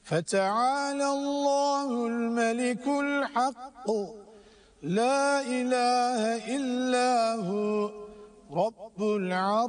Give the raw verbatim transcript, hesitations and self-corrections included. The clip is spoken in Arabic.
فتعالى الله الملك الحق لا إله إلا هو رب العرش